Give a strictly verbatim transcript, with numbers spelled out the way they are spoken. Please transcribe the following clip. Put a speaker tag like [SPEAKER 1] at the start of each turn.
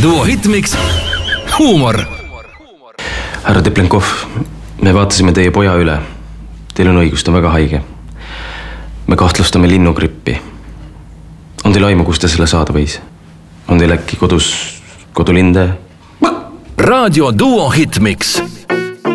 [SPEAKER 1] Duo Hitmix huumor.
[SPEAKER 2] Härra Teplenkov, me vaatasime teie poja üle. Teil on õigus, ta on väga haige. Me kahtlustame linnugrippi. On teil aimu, kus ta selle saada võis? On teil äkki kodus kodulinde?
[SPEAKER 1] Raadio Duo Hitmix.